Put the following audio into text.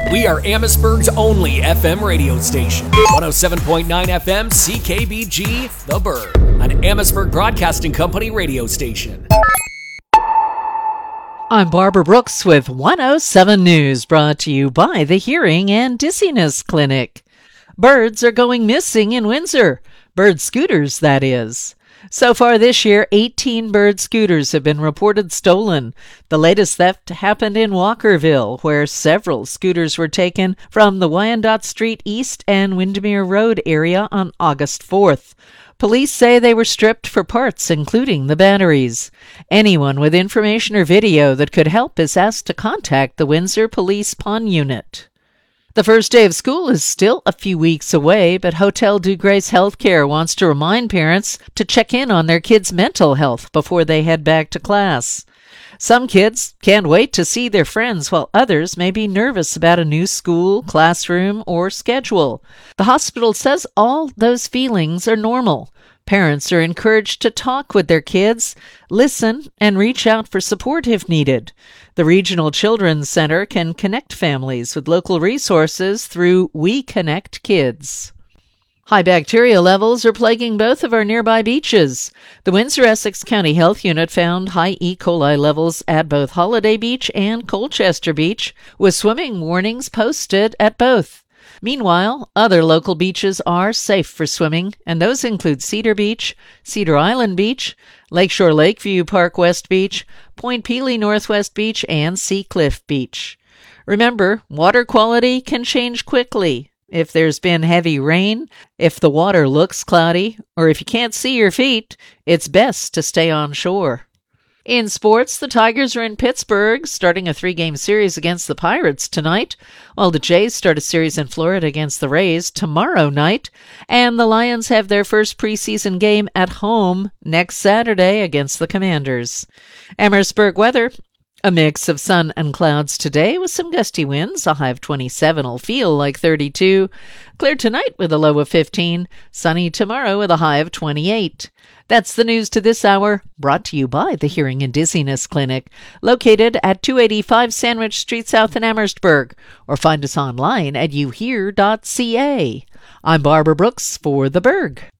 We are Amherstburg's only FM radio station. 107.9 FM CKBG, The Berg, an Amherstburg Broadcasting Company radio station. I'm Barbara Brooks with 107 News, brought to you by the Hearing and Dizziness Clinic. Birds are going missing in Windsor. Bird scooters, that is. So far this year, 18 bird scooters have been reported stolen. The latest theft happened in Walkerville, where several scooters were taken from the Wyandotte Street East and Windermere Road area on August 4th. Police say they were stripped for parts, including the batteries. Anyone with information or video that could help is asked to contact the Windsor Police Pawn Unit. The first day of school is still a few weeks away, but Hotel Dieu Grace Healthcare wants to remind parents to check in on their kids' mental health before they head back to class. Some kids can't wait to see their friends, while others may be nervous about a new school, classroom, or schedule. The hospital says all those feelings are normal. Parents are encouraged to talk with their kids, listen, and reach out for support if needed. The Regional Children's Center can connect families with local resources through We Connect Kids. High bacteria levels are plaguing both of our nearby beaches. The Windsor-Essex County Health Unit found high E. coli levels at both Holiday Beach and Colchester Beach, with swimming warnings posted at both. Meanwhile, other local beaches are safe for swimming, and those include Cedar Beach, Cedar Island Beach, Lakeshore Lakeview Park West Beach, Point Pelee Northwest Beach, and Sea Cliff Beach. Remember, water quality can change quickly. If there's been heavy rain, if the water looks cloudy, or if you can't see your feet, it's best to stay on shore. In sports, the Tigers are in Pittsburgh, starting a 3-game series against the Pirates tonight, while the Jays start a series in Florida against the Rays tomorrow night, and the Lions have their first preseason game at home next Saturday against the Commanders. Amherstburg weather. A mix of sun and clouds today with some gusty winds. A high of 27 will feel like 32. Clear tonight with a low of 15. Sunny tomorrow with a high of 28. That's the news to this hour, brought to you by the Hearing and Dizziness Clinic, located at 285 Sandwich Street South in Amherstburg, or find us online at youhear.ca. I'm Barbara Brooks for The Berg.